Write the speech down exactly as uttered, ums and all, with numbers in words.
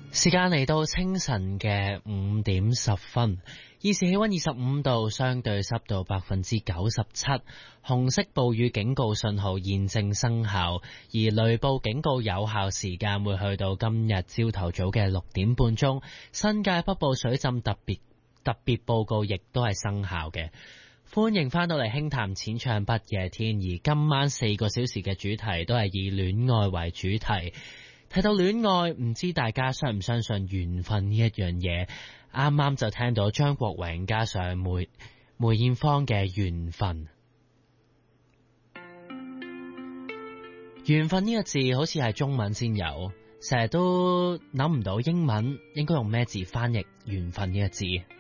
時間嚟到清晨嘅五點十分，現時氣溫二十五度，相對濕度百分之九十七，紅色暴雨警告信號現正生效，而雷暴警告有效時間會去到今日朝頭早嘅六點半鐘，新界北部水浸特別特別報告亦都係生效嘅。歡迎翻到嚟輕談淺唱不夜天，而今晚四個小時嘅主題都係以戀愛為主題。提到戀愛，唔知大家相唔相信緣分呢一樣嘢？啱啱就聽到張國榮加上梅梅艷芳嘅緣分。緣分呢個字好似係中文先有，成日都諗唔到英文應該用咩字翻譯緣分呢個字。